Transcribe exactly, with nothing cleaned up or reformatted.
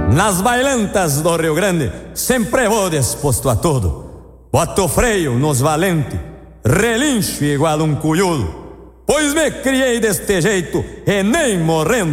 Nas bailantas do Rio Grande sempre vou disposto a tudo. Boto freio nos valentes, relincho igual um cuyudo, pois me criei deste jeito e nem morrendo